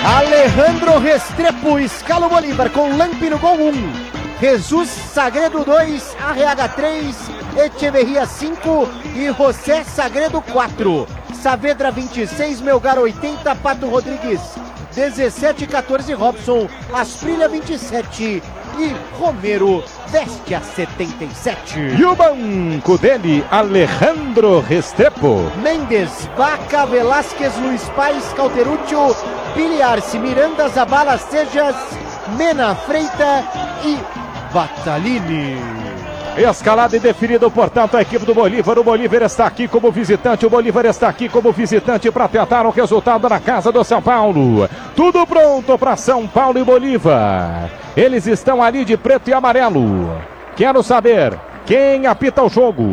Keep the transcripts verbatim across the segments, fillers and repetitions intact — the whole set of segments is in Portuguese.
Alejandro Restrepo escala o Bolívar com Lampi no gol um. Jesus Sagredo dois, A R H três, Echeverria cinco e José Sagredo quatro. Saavedra vinte e seis, Melgar oitenta, Pato Rodrigues dezessete, quatorze Robson, Asprilha vinte e sete e Romero veste a setenta e sete. E o banco dele, Alejandro Restrepo. Mendes, Vaca, Velasquez, Luiz Paes, Cauteruccio, Piliarce, Miranda, Zabala, Sejas, Mena, Freita e Batalini. Escalada e definido, portanto, a equipe do Bolívar. O Bolívar está aqui como visitante. O Bolívar está aqui como visitante para tentar o resultado na casa do São Paulo. Tudo pronto para São Paulo e Bolívar. Eles estão ali de preto e amarelo. Quero saber quem apita o jogo.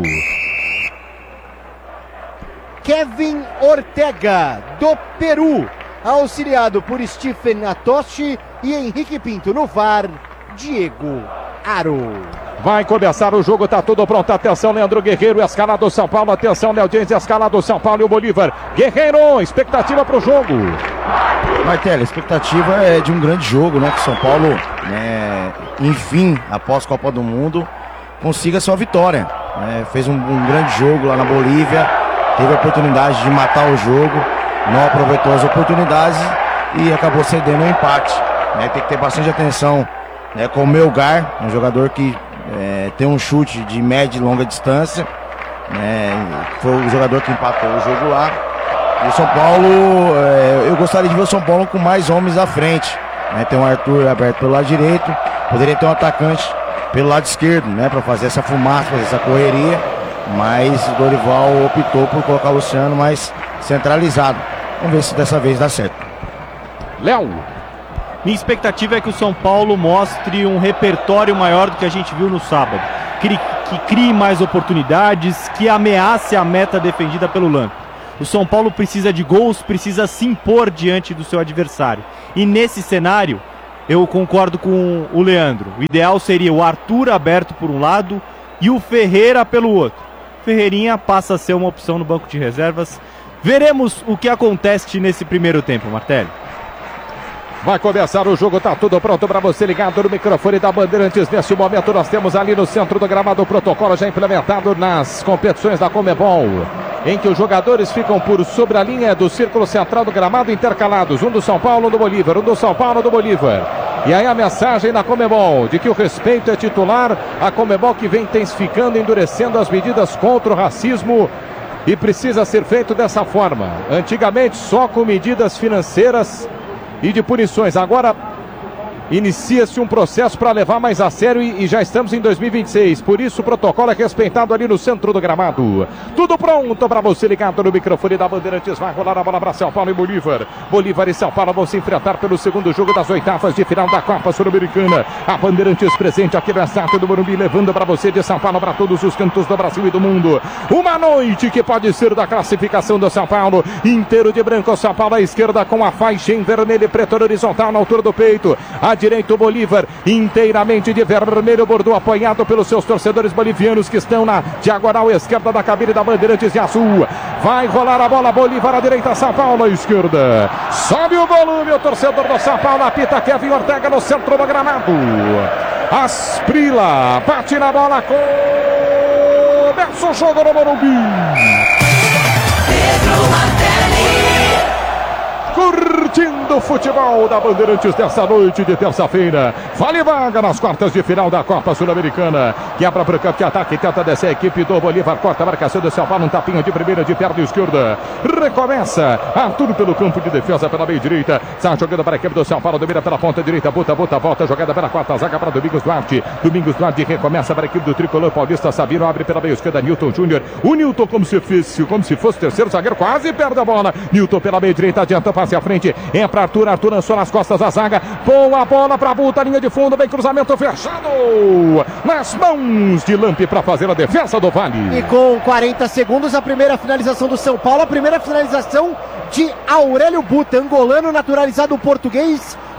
Kevin Ortega, do Peru, auxiliado por Stephen Atoshi e Henrique Pinto. No V A R, Diego Aro. Vai começar o jogo, tá tudo pronto. Atenção, Leandro Guerreiro, escalado São Paulo. Atenção, Léo James, escalado São Paulo e o Bolívar. Guerreiro, expectativa pro jogo. Martelo, a expectativa é de um grande jogo, né? Que São Paulo, né, enfim, após Copa do Mundo, consiga sua vitória. Né? Fez um, um grande jogo lá na Bolívia, teve a oportunidade de matar o jogo, não aproveitou as oportunidades e acabou cedendo o empate. Né? Tem que ter bastante atenção, né, com o Melgar, um jogador que é, tem um chute de média e longa distância. Né? Foi o jogador que empatou o jogo lá. E o São Paulo, é, eu gostaria de ver o São Paulo com mais homens à frente. Né? Tem o Arthur aberto pelo lado direito, poderia ter um atacante pelo lado esquerdo, né, para fazer essa fumaça, fazer essa correria. Mas o Dorival optou por colocar o Luciano mais centralizado. Vamos ver se dessa vez dá certo. Léo. Minha expectativa é que o São Paulo mostre um repertório maior do que a gente viu no sábado. Que, que crie mais oportunidades, que ameace a meta defendida pelo Lampi. O São Paulo precisa de gols, precisa se impor diante do seu adversário. E nesse cenário, eu concordo com o Leandro. O ideal seria o Arthur aberto por um lado e o Ferreira pelo outro. Ferreirinha passa a ser uma opção no banco de reservas. Veremos o que acontece nesse primeiro tempo, Martelli. Vai começar o jogo, tá tudo pronto para você ligado no microfone da Bandeirantes. Nesse momento nós temos ali no centro do gramado o protocolo já implementado nas competições da Conmebol, em que os jogadores ficam por sobre a linha do círculo central do gramado intercalados. Um do São Paulo, um do Bolívar, um do São Paulo, um do Bolívar. E aí a mensagem da Conmebol de que o respeito é titular. A Conmebol que vem intensificando, endurecendo as medidas contra o racismo. E precisa ser feito dessa forma. Antigamente só com medidas financeiras e de punições. Agora inicia-se um processo para levar mais a sério e, e já estamos em dois mil e vinte e seis. Por isso o protocolo é respeitado ali no centro do gramado. Tudo pronto para você ligado no microfone da Bandeirantes. Vai rolar a bola para São Paulo e Bolívar. Bolívar e São Paulo vão se enfrentar pelo segundo jogo das oitavas de final da Copa Sul-Americana. A Bandeirantes presente aqui no estádio do Morumbi, levando para você de São Paulo para todos os cantos do Brasil e do mundo. Uma noite que pode ser da classificação do São Paulo. Inteiro de branco, São Paulo à esquerda com a faixa em vermelho e preto horizontal na altura do peito. A direito o Bolívar, inteiramente de vermelho, bordô, apoiado pelos seus torcedores bolivianos que estão na diagonal esquerda da cabine da Bandeirantes de azul. Vai rolar a bola, Bolívar à direita, São Paulo à esquerda. Sobe o volume, o torcedor do São Paulo apita Kevin Ortega no centro do gramado. Asprila bate na bola, começa o jogo no Morumbi. Pedro Martelli. Curtindo o futebol da Bandeirantes dessa noite de terça-feira. Vale vaga nas quartas de final da Copa Sul-Americana. Quebra para o campo de ataque, tenta descer a equipe do Bolívar. Corta a marcação do São Paulo, um tapinha de primeira de perna esquerda. Recomeça. Arthur pelo campo de defesa pela meia direita. Sai jogando para a equipe do São Paulo, domina pela ponta direita. Bota, bota, volta. Jogada pela quarta zaga para Domingos Duarte. Domingos Duarte recomeça para a equipe do tricolor paulista. Sabino abre pela meia esquerda. Newton Júnior. O Newton como se fosse, como se fosse terceiro zagueiro. Quase perde a bola. Newton pela meia direita. Adianta, passe à frente. É para Arthur. Arthur lançou nas costas da zaga. Boa bola para a Buta, linha de fundo. Bem cruzamento fechado. Nas mãos de Lampi para fazer a defesa do Vale. E com quarenta segundos a primeira finalização do São Paulo. A primeira finalização de Aurélio Buta, angolano naturalizado português,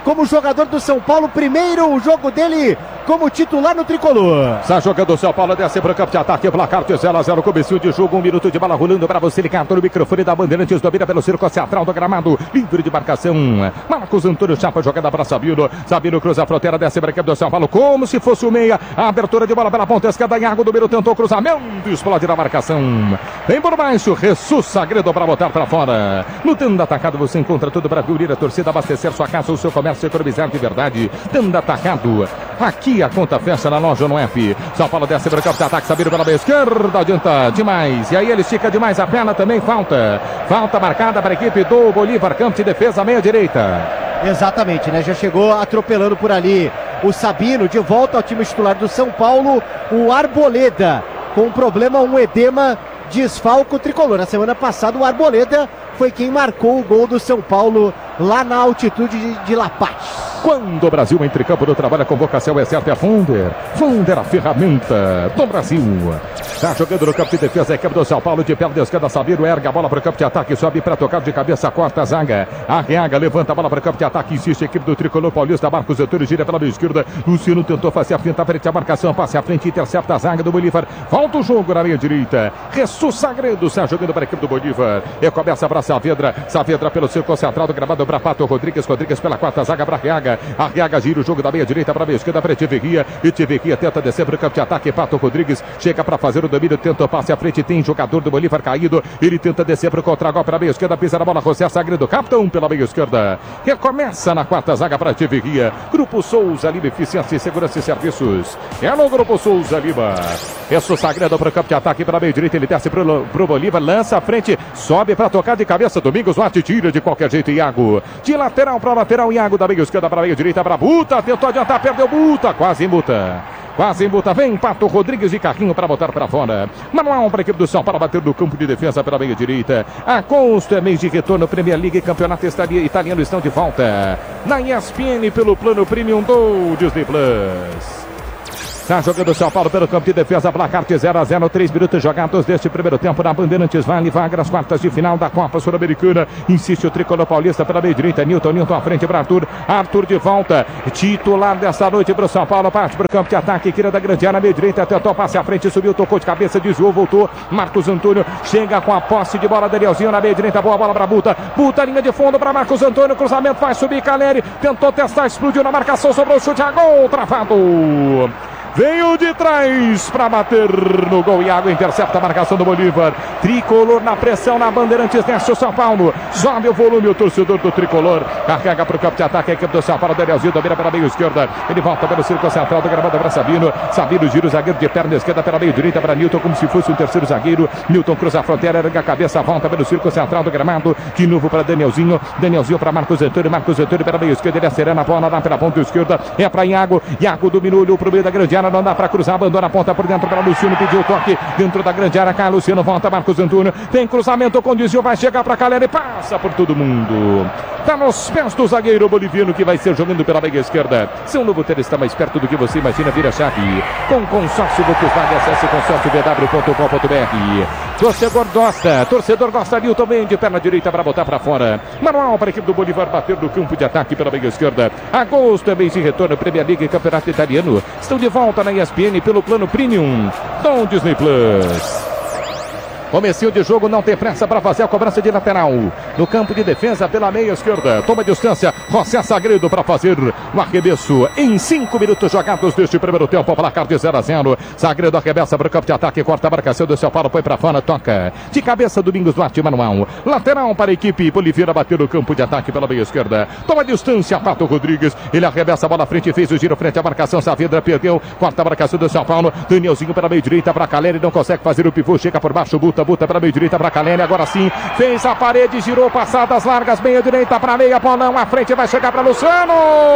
como jogador do São Paulo, primeiro o jogo dele como titular no tricolor. Está jogando o São Paulo, desce para o campo de ataque, placar de zero a zero, começo de jogo, um minuto de bola rolando para você ligar no microfone da Bandeirantes, domina pelo círculo central do gramado, livre de marcação, Marcos Antônio chapa, jogada para Sabino, Sabino cruza a fronteira, desce para o campo do São Paulo, como se fosse o meia, a abertura de bola pela ponta esquerda, Iago do Miro tentou cruzamento, explode na marcação, vem por baixo, Jesus Sagredo para botar para fora, no Tanda Atacado você encontra tudo para reunir a torcida, abastecer sua casa, o seu comércio, economizar de verdade, Tanda Atacado, aqui a conta fecha na loja no F. São Paulo desce para o campo de ataque, Sabino pela meia esquerda, adianta demais. E aí ele estica demais a perna, também falta. Falta marcada para a equipe do Bolívar, campo de defesa, meia direita. Exatamente, né? Já chegou atropelando por ali o Sabino, de volta ao time titular do São Paulo, o Arboleda, com um problema, um edema, desfalco tricolor. Na semana passada o Arboleda foi quem marcou o gol do São Paulo lá na altitude de, de La Paz. Quando o Brasil entra em campo no trabalho, a convocação é certa, é a Funder. Funder, a ferramenta do Brasil. Está jogando no campo de defesa, a equipe do São Paulo, de pé de esquerda, Sabino erga a bola para o campo de ataque, sobe para tocar de cabeça, corta a zaga. Arreaga, levanta a bola para o campo de ataque, insiste a equipe do tricolor paulista, Marcos Antônio gira pela esquerda, Luciano tentou fazer a finta frente à marcação, passe à frente, intercepta a zaga do Bolívar, volta o jogo na linha direita. Jesus Sagredo está jogando para a equipe do Bolívar, e começa para Saavedra, Saavedra pelo círculo central do gramado para Pato Rodrigues, Rodrigues pela quarta zaga para Arreaga, Arreaga gira o jogo da meia direita para a meia esquerda para Echeverria, Echeverria tenta descer para o campo de ataque, Pato Rodrigues chega para fazer o domínio, tenta o passe à frente, tem jogador do Bolívar caído, ele tenta descer para o contra-gol para a meia esquerda, pisa na bola, José Sagredo, capitão pela meia esquerda, recomeça na quarta zaga para Echeverria, Grupo Souza Lima, eficiência, segurança e serviços, é no Grupo Souza Lima, Jesus Sagredo para o campo de ataque para a meia direita, ele desce para o Bolívar, lança à frente, sobe para tocar de cabeça, Domingos Duarte tira de qualquer jeito, Iago, de lateral para lateral, Iago da meia esquerda para a meia direita, para Buta, tentou adiantar, perdeu Buta, quase em Buta. Quase em Buta, vem Pato Rodrigues de carrinho para botar para fora. Manual para a equipe do São Paulo, bater no campo de defesa pela meia direita. A Consta, mês de retorno, Premier League, Campeonato Italiano estão de volta. Na E S P N, pelo plano Premium do Disney Plus. Está jogando o São Paulo pelo campo de defesa, placar de zero a zero, três minutos jogados deste primeiro tempo na Bandeirantes, vale vaga as quartas de final da Copa Sul-Americana. Insiste o tricolor paulista pela meia direita, Nilton, Nilton à frente para Arthur, Arthur de volta, titular desta noite para o São Paulo, parte para o campo de ataque, queira da grande área, meia direita, tentou passe à frente, subiu, tocou de cabeça, desviou, voltou, Marcos Antônio chega com a posse de bola, Danielzinho na meia direita, boa bola para Buta, Buta, linha de fundo para Marcos Antônio, cruzamento, vai subir, Caleri, tentou testar, explodiu na marcação, sobrou o chute a gol, travado. Veio de trás para bater no gol. Iago intercepta a marcação do Bolívar. Tricolor na pressão na Bandeirantes, desce o São Paulo. Sobe o volume o torcedor do Tricolor. Carrega para o campo de ataque a equipe do São Paulo. Danielzinho domina pela meia esquerda. Ele volta pelo círculo central do gramado para Sabino. Sabino gira o zagueiro de perna esquerda pela meia direita para Nilton, como se fosse um terceiro zagueiro. Nilton cruza a fronteira, erga a cabeça, volta pelo círculo central do gramado. De novo para Danielzinho. Danielzinho para Marcos Antônio. Marcos Antônio pela meia esquerda. Ele acelera a bola, dá pela ponta esquerda. É para Iago. Iago dominou, olhou para o meio da grande área. Não dá para cruzar, abandona a ponta por dentro para Luciano, pediu o toque dentro da grande área, cai Luciano, volta Marcos Antônio, tem cruzamento com desvio, vai chegar para Caleri, passa por todo mundo, tá nos pés do zagueiro boliviano que vai ser jogando pela meia esquerda. Seu novo ter está mais perto do que você imagina, vira chave com consórcio Volkswagen, acesse consórcio v w ponto com ponto b r. Torcedor gosta, torcedor gosta ali também de perna direita para botar para fora. Manual para a equipe do Bolívar bater no campo de ataque pela meia esquerda. Agosto também se retorna, Premier League e Campeonato Italiano estão de volta na E S P N pelo plano Premium do Disney Plus. Comecinho de jogo, não tem pressa para fazer a cobrança de lateral. No campo de defesa pela meia esquerda. Toma distância, José Sagredo para fazer o arremesso. Em cinco minutos jogados deste primeiro tempo, placar de zero a zero. Sagredo arremessa para o campo de ataque, corta a marcação do São Paulo, põe para fora, toca. De cabeça, Domingos Duarte, manual. Lateral para a equipe, Boliviana bater no campo de ataque pela meia esquerda. Toma distância, Pato Rodrigues. Ele arremessa a bola à frente, fez o giro frente à marcação. Saavedra perdeu, corta a marcação do São Paulo. Danielzinho para a meia direita, para Caleri, não consegue fazer o pivô, chega por baixo, Buta, Buta para a meia direita para Caleri, agora sim, fez a parede, girou, passadas largas, meia direita para meia, bolão à frente, vai chegar para Luciano,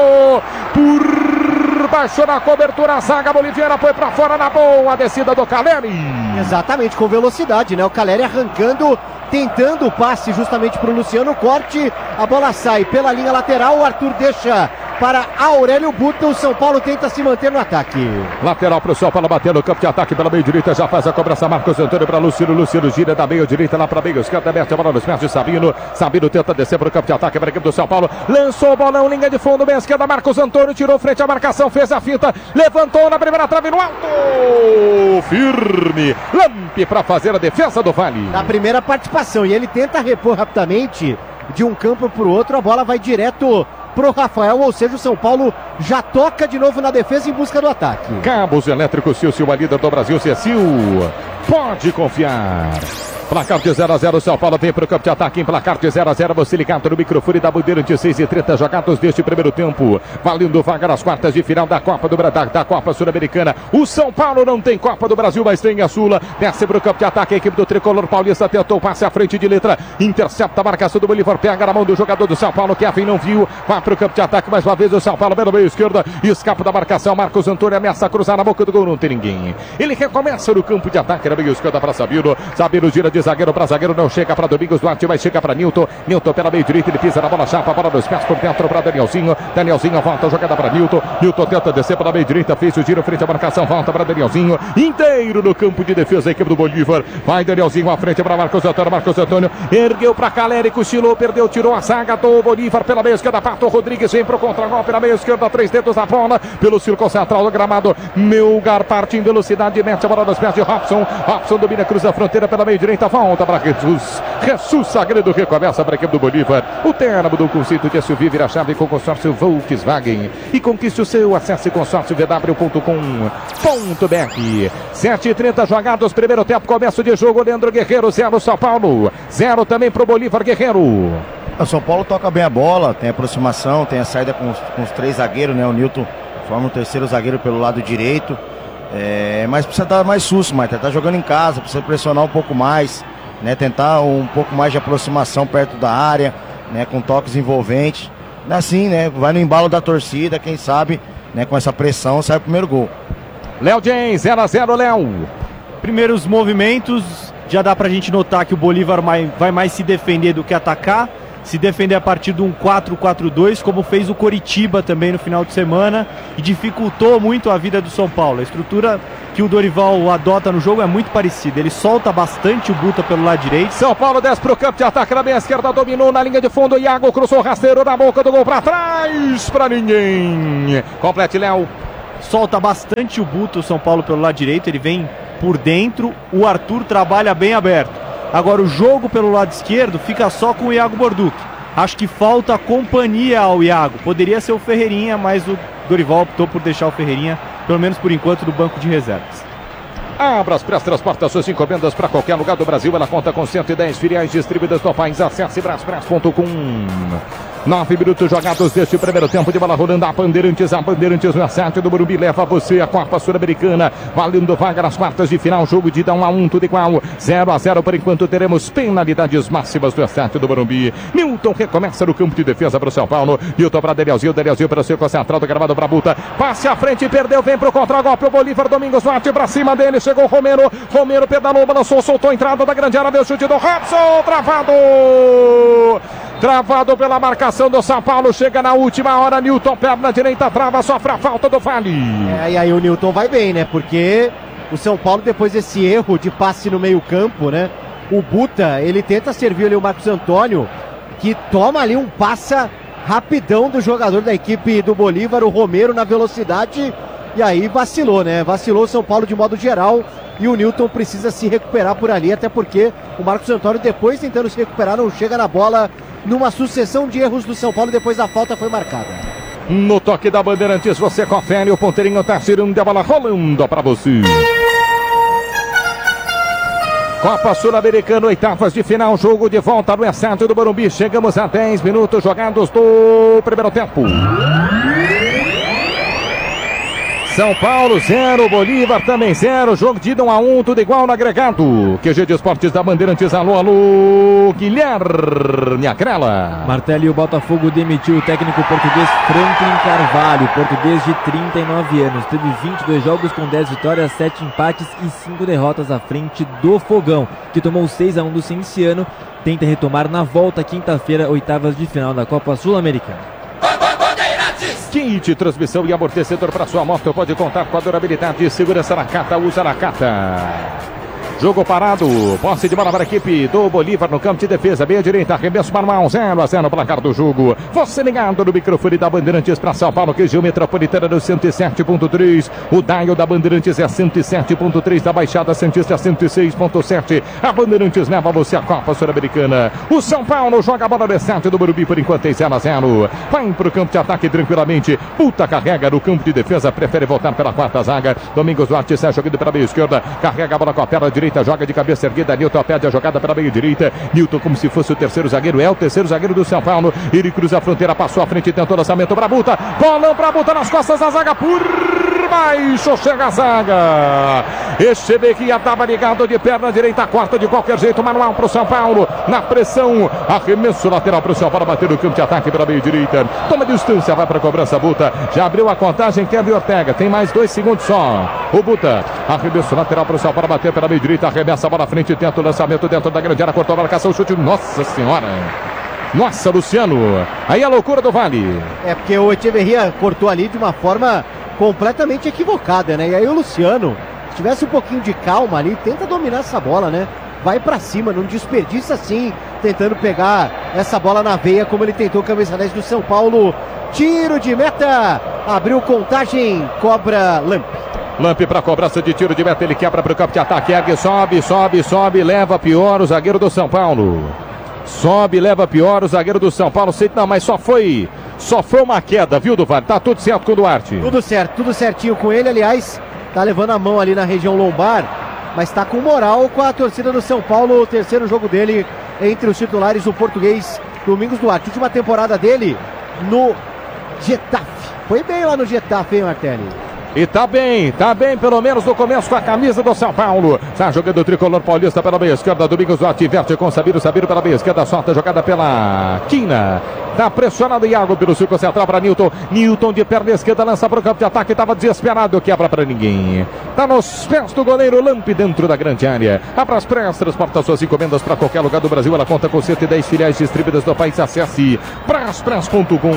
por baixo na cobertura, a zaga boliviana foi para fora na boa descida do Caleri. Exatamente, com velocidade, né? O Caleri arrancando, tentando o passe justamente para o Luciano, corte, a bola sai pela linha lateral, o Arthur deixa para Aurélio Buta. O São Paulo tenta se manter no ataque. Lateral para o São Paulo, bater no campo de ataque pela meio direita, já faz a cobrança. Marcos Antônio para Luciano, Luciano gira da meio direita lá para meio esquerda, mete a bola nos pés de Sabino. Sabino tenta descer para o campo de ataque para a equipe do São Paulo. Lançou o bolão, linha de fundo, meia esquerda. Marcos Antônio tirou frente à marcação, fez a finta, levantou na primeira trave no alto. Firme. Lampe para fazer a defesa do Vale. Na primeira participação, e ele tenta repor rapidamente de um campo para o outro. A bola vai direto pro Rafael, ou seja, o São Paulo já toca de novo na defesa em busca do ataque. Cabos elétricos Silcio, a líder do Brasil, Cecil. Pode confiar. Placar de zero a zero, São Paulo vem para o campo de ataque em placar de zero a zero. Você ligado no microfone da Bandeirantes, seis e trinta jogados deste primeiro tempo. Valendo vaga nas quartas de final da Copa do Brasil, da Copa Sul-Americana. O São Paulo não tem Copa do Brasil, mas tem a Sula. Desce para o campo de ataque, a equipe do Tricolor Paulista tentou passe à frente de letra. Intercepta a marcação do Bolívar, pega na mão do jogador do São Paulo, Kevin não viu. Vai para o campo de ataque mais uma vez o São Paulo, pelo meio esquerda. Escapa da marcação, Marcos Antônio ameaça cruzar na boca do gol, não tem ninguém. Ele recomeça no campo de ataque, na meio esquerda para Sabino. Sabino gira de zagueiro para zagueiro, não chega para Domingos Duarte, mas chega para Nilton. Nilton pela meio direita, ele pisa na bola chapa, a bola dos pés por dentro para Danielzinho. Danielzinho volta a jogada para Nilton. Nilton tenta descer pela meio direita, fez o giro frente à marcação, volta para Danielzinho. Inteiro no campo de defesa, a equipe do Bolívar. Vai Danielzinho à frente para Marcos Antônio. Marcos Antônio ergueu para Caleri, cochilou, perdeu, tirou a zaga do Bolívar pela meia esquerda. Pato Rodrigues vem pro contra-golpe pela meia esquerda, três dedos na bola, pelo círculo central do gramado. Melgar parte em velocidade, mete a bola nos pés de Robson. Robson domina, cruza a fronteira pela meia direita, volta para Jesus. Jesus Sagredo recomeça para a equipe do Bolívar. O Terno do conceito de S U V vira chave com consórcio Volkswagen. E conquiste o seu, acesse consórcio v w ponto com ponto b r. sete e trinta jogados, primeiro tempo, começo de jogo. Leandro Guerreiro, zero São Paulo, zero também para o Bolívar. Guerreiro. O São Paulo toca bem a bola, tem aproximação, tem a saída com os, com os três zagueiros, né? O Nilton forma o terceiro zagueiro pelo lado direito. É, mas precisa dar mais susto, mas tá jogando em casa, precisa pressionar um pouco mais, né? Tentar um pouco mais de aproximação perto da área, né? Com toques envolventes. Assim, né? Vai no embalo da torcida, quem sabe, né? Com essa pressão sai o primeiro gol. Léo James, zero a zero, Léo. Primeiros movimentos, já dá pra gente notar que o Bolívar vai mais se defender do que atacar. Se defender a partir de um quatro quatro dois, como fez o Coritiba também no final de semana, e dificultou muito a vida do São Paulo. A estrutura que o Dorival adota no jogo é muito parecida. Ele solta bastante o Buta pelo lado direito. São Paulo desce pro campo de ataque na meia esquerda, dominou na linha de fundo. Iago cruzou rasteiro na boca do gol pra trás, pra ninguém. Complete, Léo. Solta bastante o Buta, o São Paulo pelo lado direito. Ele vem por dentro. O Arthur trabalha bem aberto. Agora o jogo pelo lado esquerdo fica só com o Iago Borduc. Acho que falta companhia ao Iago. Poderia ser o Ferreirinha, mas o Dorival optou por deixar o Ferreirinha, pelo menos por enquanto, no banco de reservas. Abra as pré-transporta suas encomendas para qualquer lugar do Brasil. Ela conta com cento e dez filiais distribuídas no país. Acesse braspress ponto com. Nove minutos jogados deste primeiro tempo de bola rolando. A Bandeirantes, a Bandeirantes no sete do Morumbi leva você a Copa Sul-Americana, valendo vaga nas quartas de final. Jogo de dar um a um, tudo igual, zero a zero por enquanto. Teremos penalidades máximas do sete do Morumbi. Nilton recomeça no campo de defesa para o São Paulo. Nilton para Danielzinho, Danielzinho para o círculo central do gramado para Buta. Passe à frente, perdeu, vem para o contra-golpe. O Bolívar, Domingos Duarte para cima dele. Chegou o Romero, Romero pedalou, balançou, soltou a entrada da grande área. Deu chute do Robson, travado. Travado pela marcação do São Paulo, chega na última hora, Nilton, perna direita, trava, sofre a falta do Vale. É, e aí o Nilton vai bem, né? Porque o São Paulo, depois desse erro de passe no meio campo, né? O Buta, ele tenta servir ali o Marcos Antônio, que toma ali um passa rapidão do jogador da equipe do Bolívar, o Romero na velocidade, e aí vacilou, né? Vacilou o São Paulo de modo geral. E o Nilton precisa se recuperar por ali, até porque o Marcos Antônio, depois tentando se recuperar, não chega na bola, numa sucessão de erros do São Paulo, depois a falta foi marcada. No toque da Bandeirantes, você confere, o ponteirinho tá tirando a bola rolando para você. Copa Sul-Americana, oitavas de final, jogo de volta no estádio do Morumbi. Chegamos a dez minutos jogados do primeiro tempo. São Paulo zero, Bolívar também zero, jogo de um a um, tudo igual no agregado. Q G de Esportes da Bandeirantes, alô, alô, Guilherme Acrela. Martelli, o Botafogo demitiu o técnico português Franklin Carvalho, português de trinta e nove anos. Teve vinte e dois jogos com dez vitórias, sete empates e cinco derrotas à frente do Fogão, que tomou seis a um do Cienciano. Tenta retomar na volta quinta-feira, oitavas de final da Copa Sul-Americana. Kit, transmissão e amortecedor para sua moto. Pode contar com a durabilidade e segurança Nakata. Usa Nakata. Jogo parado, posse de bola para a equipe do Bolívar no campo de defesa, meia direita, arremesso manual, zero a zero no placar do jogo. Você ligado no microfone da Bandeirantes para São Paulo, região metropolitana do cento e sete ponto três. O dial da Bandeirantes é cento e sete ponto três, da Baixada Santista cento e seis ponto sete. A Bandeirantes leva você à Copa Sul-Americana. O São Paulo joga a bola no estádio do Morumbi por enquanto em zero a zero. Vai para o campo de ataque tranquilamente. Puta carrega no campo de defesa, prefere voltar pela quarta zaga. Domingos Duarte sai jogando para a meia esquerda, carrega a bola com a perna direita. Joga de cabeça erguida, Nilton pede a jogada pela meia direita. Nilton como se fosse o terceiro zagueiro, é o terceiro zagueiro do São Paulo. Ele cruza a fronteira, passou à frente, tentou lançamento para a Buta. Bolão para a Buta nas costas da zaga, por baixo chega a zaga. Echeverria estava ligado de perna direita, corta de qualquer jeito, manual para o São Paulo. Na pressão, arremesso lateral para o São Paulo, bater no campo de ataque pela meia direita. Toma distância, vai para a cobrança, Buta. Já abriu a contagem, Kevin Ortega. Tem mais dois segundos só. O Buta, arremesso lateral para o São Paulo, bater pela meia direita, arremessa a bola à frente, tenta o lançamento dentro da grande área, cortou a marcação, chute. Nossa senhora! Nossa, Luciano! Aí a loucura do Vale. É porque o Echeverria cortou ali de uma forma completamente equivocada, né? E aí o Luciano, se tivesse um pouquinho de calma ali, tenta dominar essa bola, né? Vai pra cima, não desperdiça assim, tentando pegar essa bola na veia, como ele tentou, camisa dez do São Paulo. Tiro de meta, abriu contagem, cobra Lamp. Lamp para cobrança de tiro de meta, ele quebra para o campo de ataque, ergue, sobe, sobe, sobe, leva pior o zagueiro do São Paulo. Sobe, leva pior o zagueiro do São Paulo. Sei, não, mas só foi, só foi uma queda, viu, Duval? Tá tudo certo com o Duarte. Tudo certo, tudo certinho com ele, aliás, tá levando a mão ali na região lombar, mas tá com moral com a torcida do São Paulo, o terceiro jogo dele entre os titulares, o português Domingos Duarte. Última temporada dele no Getafe. Foi bem lá no Getafe, hein, Martelli? E tá bem, tá bem, pelo menos no começo com a camisa do São Paulo. Está jogando o tricolor paulista pela meia esquerda. Domingos Duarte inverte com Sabiro, Sabiro pela meia esquerda, solta a jogada pela quina. Tá pressionado Iago pelo círculo central para Nilton. Nilton de perna esquerda lança para o campo de ataque. Tava desesperado, quebra para ninguém. Tá nos pés do goleiro Lamp dentro da grande área. A Braspress transporta suas encomendas para qualquer lugar do Brasil. Ela conta com cento e dez filiais distribuídas no país. Acesse braspress ponto com.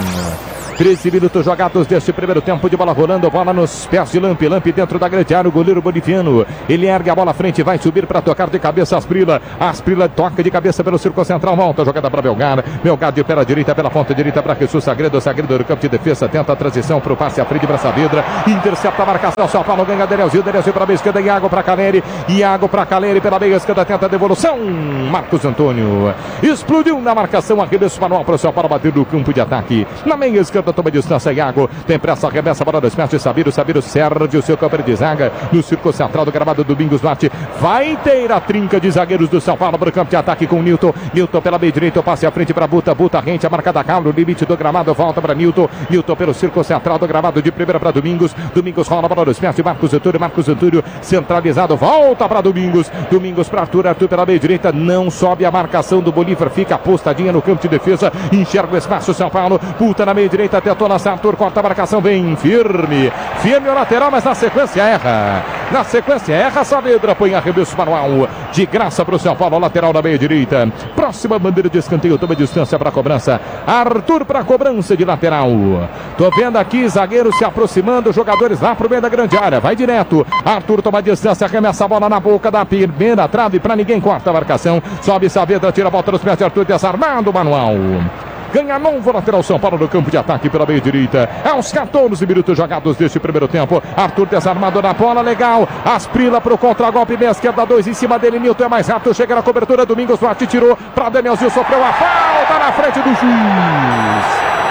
treze minutos jogados deste primeiro tempo, de bola rolando, bola nos pés de Lamp, Lamp dentro da grande área, o goleiro boliviano, ele ergue a bola à frente, vai subir para tocar de cabeça Asprila, Asprila toca de cabeça pelo círculo central, volta a jogada para Belgar, Belgar de pela direita, pela ponta direita para Jesus Sagredo, Sagredo do campo de defesa, tenta a transição para o passe à frente para Saavedra, intercepta a marcação, São Paulo ganha Danielzinho, Danielzinho para a meia esquerda, Iago para Caleri, Iago para Caleri pela meia esquerda, tenta a devolução, Marcos Antônio, explodiu na marcação, arremesso manual para o São Paulo bater no campo de ataque, na meia esquerda, toma distância, Iago, tem pressa, arremessa a bola dos pés de Sabiro, Sabiro serve o seu campo de zaga, no círculo central do gramado, Domingos Duarte, vai ter a trinca de zagueiros do São Paulo para o campo de ataque com Nilton, Nilton pela meia direita, passe à frente para Buta, Buta rente, a marcada Carlos, no limite do gramado, volta para Nilton, Nilton pelo círculo central do gramado, de primeira para Domingos, Domingos rola a bola dos pés de Marcos Antônio, Marcos Antônio centralizado, volta para Domingos, Domingos para Arthur, Arthur pela meia direita, não sobe a marcação do Bolívar, fica apostadinha no campo de defesa, enxerga o espaço São Paulo, Buta na meia direita, tentou lançar Arthur, corta a marcação, bem firme, firme o lateral, mas na sequência erra, na sequência erra, Saavedra põe arremesso manual, de graça para o São Paulo, lateral na meia direita, próxima bandeira de escanteio, toma distância para a cobrança, Arthur para a cobrança de lateral, tô vendo aqui, zagueiro se aproximando, jogadores lá pro meio da grande área, vai direto, Arthur toma distância, arremessa a bola na boca da primeira trave, para ninguém, corta a marcação, sobe Saavedra, tira a volta dos pés de Arthur, desarmado o manual. Ganha novo lateral São Paulo no campo de ataque pela meia direita. Aos quatorze minutos jogados deste primeiro tempo. Arthur desarmado na bola, legal. Asprila para o contra-golpe, meia esquerda, dois em cima dele. Nilton é mais rápido, chega na cobertura. Domingos Duarte tirou para Danielzinho, sofreu a falta na frente do juiz.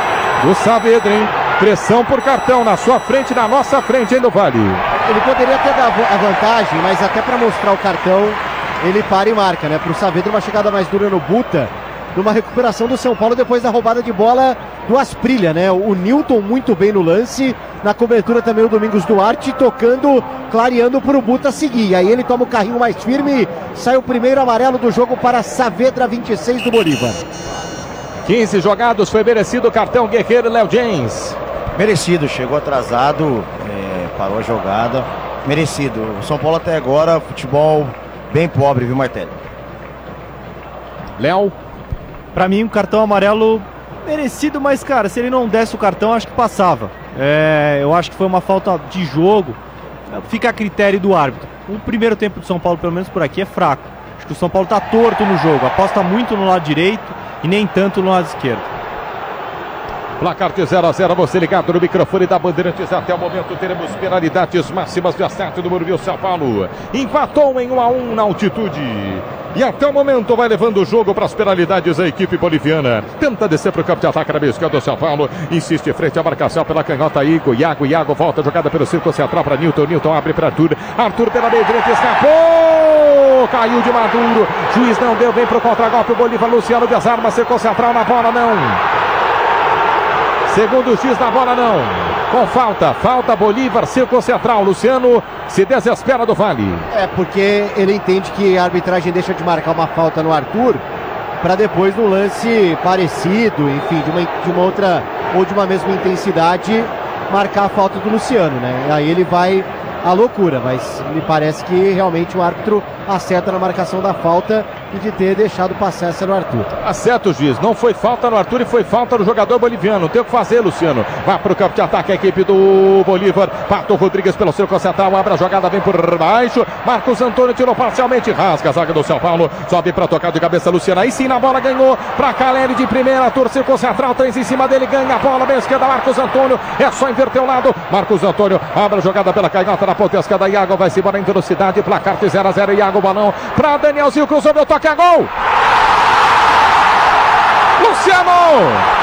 Do Saavedra, hein? Pressão por cartão na sua frente, na nossa frente, hein, do Vale. Ele poderia ter dado a vantagem, mas até para mostrar o cartão, ele para e marca, né? Para o Saavedra, uma chegada mais dura no Buta. Numa recuperação do São Paulo depois da roubada de bola do Asprilla, né? O Nilton muito bem no lance, na cobertura também o Domingos Duarte, tocando, clareando para o Buta seguir. Aí ele toma o carrinho mais firme, sai o primeiro amarelo do jogo para Saavedra, vinte e seis do Bolívar. quinze jogados, foi merecido o cartão Guerreiro Léo James. Merecido, chegou atrasado, é, parou a jogada, merecido. O São Paulo até agora, futebol bem pobre, viu, Martelli? Léo? Para mim, um cartão amarelo Merecido, mas, cara, se ele não desse o cartão, acho que passava. É, eu acho que foi uma falta de jogo. Fica a critério do árbitro. O primeiro tempo do São Paulo, pelo menos por aqui, é fraco. Acho que o São Paulo tá torto no jogo. Aposta muito no lado direito e nem tanto no lado esquerdo. Placar de zero a zero, você ligado no microfone da Bandeirantes. Até o momento teremos penalidades máximas de acerto do Morumbi. São Paulo empatou em um a um na altitude. E até o momento vai levando o jogo para as penalidades a equipe boliviana. Tenta descer para o campo de ataque na meia esquerda do São Paulo. Insiste frente à marcação pela canhota Igor. Iago, Iago volta, jogada pelo círculo central para Newton. Newton abre para Arthur. Arthur pela meia direita, escapou! Caiu de Maduro. Juiz não deu, vem para o contragolpe. O Bolívar, Luciano desarma, círculo central na bola, não. Segundo o X na bola, não. Com falta, falta Bolívar, círculo central. Luciano se desespera do Vale. É, porque ele entende que a arbitragem deixa de marcar uma falta no Arthur para depois, no lance parecido, enfim, de uma, de uma outra ou de uma mesma intensidade, marcar a falta do Luciano, né? Aí ele vai à loucura, mas me parece que realmente o árbitro acerta na marcação da falta e de ter deixado passar essa no Arthur. Acerta o juiz, não foi falta no Arthur e foi falta no jogador boliviano. Tem o que fazer, Luciano. Vai para o campo de ataque a equipe do Bolívar. Pato Rodrigues pelo círculo central, abre a jogada, vem por baixo. Marcos Antônio tirou parcialmente, rasga a zaga do São Paulo. Sobe para tocar de cabeça, Luciano. Aí sim, na bola ganhou para Caleri de primeira. Arthur, círculo central, três em cima dele, ganha a bola, bem esquerda, Marcos Antônio. É só inverter o lado. Marcos Antônio abre a jogada pela canhota na ponta esquerda. Iago vai se embora em velocidade. Placar de zero a zero. Iago, balão para Danielzinho, cruzou, meu toque, é gol! Luciano!